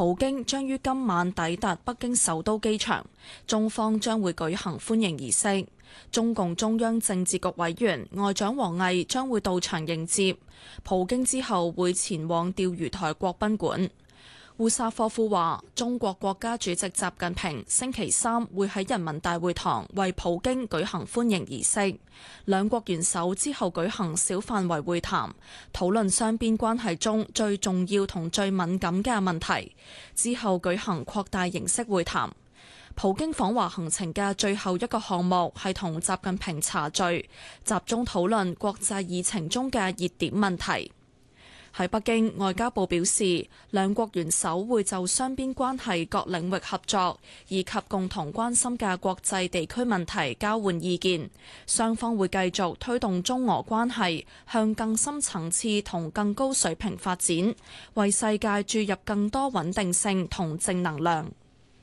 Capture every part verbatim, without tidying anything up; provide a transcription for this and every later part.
普京將於今晚抵達北京首都機場，中方將會舉行歡迎儀式。中共中央政治局委員外長王毅將會到場迎接普京，之後會前往釣魚台國賓館。烏沙科夫話，中國國家主席習近平星期三會喺人民大會堂為普京舉行歡迎儀式，兩國元首之後舉行小範圍會談，討論雙邊關係中最重要同最敏感嘅問題，之後舉行擴大形式會談。普京訪華行程嘅最後一個項目係同習近平茶敘，集中討論國際議程中嘅熱點問題。喺北京，外交部表示，兩國元首會就雙邊關係各領域合作以及共同關心嘅國際地區問題交換意見，雙方會繼續推動中俄關係向更深層次同更高水平發展，為世界注入更多穩定性同正能量。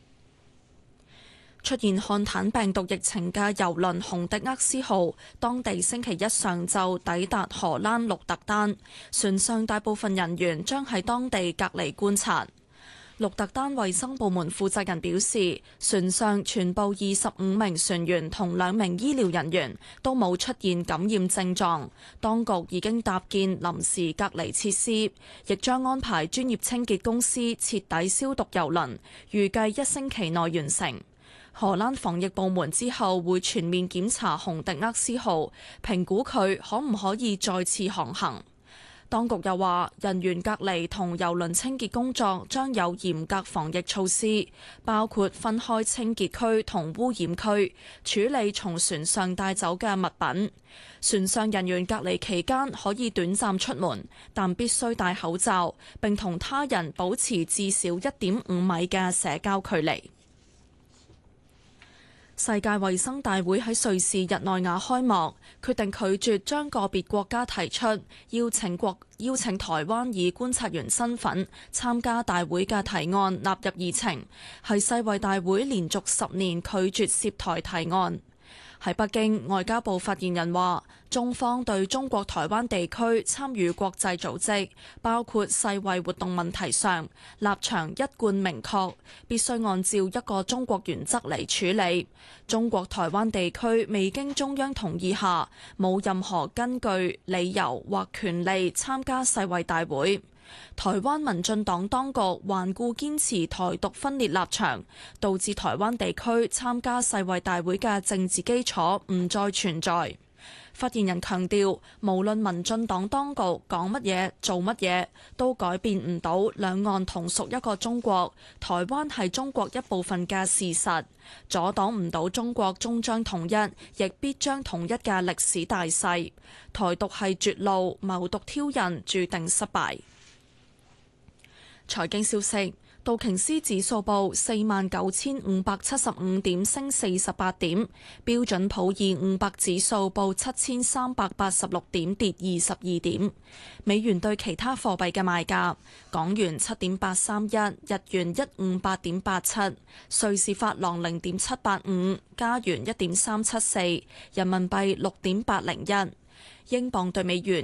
出現漢坦病毒疫情嘅郵輪洪迪厄斯號，當地星期一上晝抵達荷蘭鹿特丹，船上大部分人員將喺當地隔離觀察。鹿特丹衛生部門負責人表示，船上全部二十五名船員同兩名醫療人員都冇出現感染症狀，當局已經搭建臨時隔離設施，亦將安排專業清潔公司徹底消毒郵輪，預計一星期內完成。荷蘭防疫部門之後會全面檢查洪迪厄斯號，評估佢可唔可以再次航行。當局又話，人員隔離同郵輪清潔工作將有嚴格防疫措施，包括分開清潔區同污染區，處理從船上帶走嘅物品。船上人員隔離期間可以短暫出門，但必須戴口罩，並同他人保持至少一點五米嘅社交距離。世界衛生大會喺瑞士日內瓦開幕，決定拒絕將個別國家提出邀請國邀請台灣以觀察員身份參加大會嘅提案納入議程，係世衛大會連續十年拒絕涉台提案。喺北京，外交部發言人話，中方對中國台灣地區參與國際組織，包括世衛活動問題上，立場一貫明確，必須按照一個中國原則嚟處理。中國台灣地區未經中央同意下，冇任何根據、理由或權利參加世衛大會。台灣民進黨當局頑固堅持台獨分裂立場，導致台灣地區參加世衛大會嘅政治基礎唔再存在。發言人強調，無論民進黨當局講乜嘢、做乜嘢，都改變唔到兩岸同屬一個中國，台灣係中國一部分嘅事實，阻擋唔到中國終將統一，亦必將統一嘅歷史大勢。台獨係絕路，謀獨挑釁，注定失敗。財經消息，道瓊斯指數報四萬九千五百七十五點，升四十八點；標準普爾五百指數報七千三百八十六點，跌二十二點。美元對其他貨幣嘅賣價：港元七點八三一，日元一五八點八七，瑞士法郎零點七八五，加元一點三七四，人民幣六點八零一，英鎊對美元